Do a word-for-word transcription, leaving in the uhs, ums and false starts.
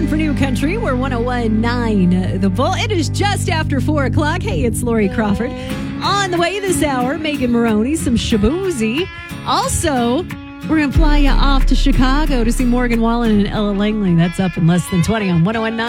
for New Country. We're one oh one point nine The Bull. It is just after four o'clock. Hey, it's Lori Crawford. On the way this hour, Megan Maroney, some Shaboozey. Also, we're going to fly you off to Chicago to see Morgan Wallen and Ella Langley. That's up in less than twenty on one oh one point nine